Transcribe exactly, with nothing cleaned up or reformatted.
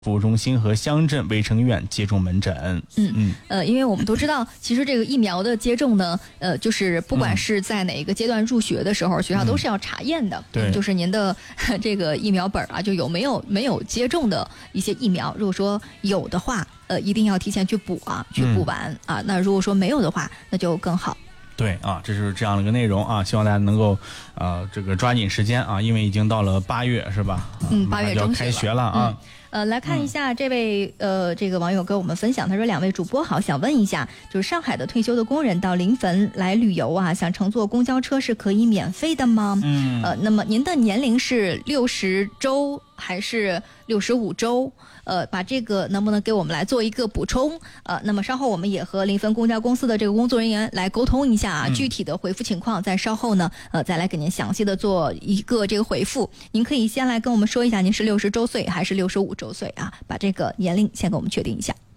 服务中心和乡镇卫生院接种门诊。 嗯嗯，呃，因为我们都知道，其实这个疫苗的接种呢，呃，就是不管是在哪一个阶段入学的时候，嗯、学校都是要查验的。 对、嗯， 就是您的这个疫苗本啊，就有没有没有接种的一些疫苗，如果说有的话，呃，一定要提前去补啊，去补完、嗯、啊。那如果说没有的话，那就更好。 对啊，这是这样的一个内容啊，希望大家能够呃这个抓紧时间啊，因为已经到了八月是吧？ 嗯，八月就要开学了啊。 嗯呃，来看一下这位呃这个网友跟我们分享，他说：两位主播好，想问一下，就是上海的退休的工人到临汾来旅游啊，想乘坐公交车是可以免费的吗？ 嗯， 呃，那么您的年龄是六十周还是六十五周？呃，把这个能不能给我们来做一个补充？呃，那么稍后我们也和临汾公交公司的这个工作人员来沟通一下啊，嗯、具体的回复情况，在稍后呢，呃，再来给您详细的做一个这个回复。您可以先来跟我们说一下，您是六十周岁还是六十五周岁啊？把这个年龄先给我们确定一下。